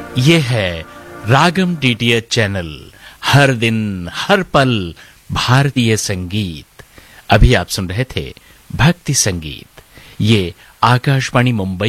ये है रागम DTH channel, हर दिन हर पल भारतीय संगीत। अभी आप सुन रहे थे भक्ति संगीत। ये आकाशवाणी मुंबई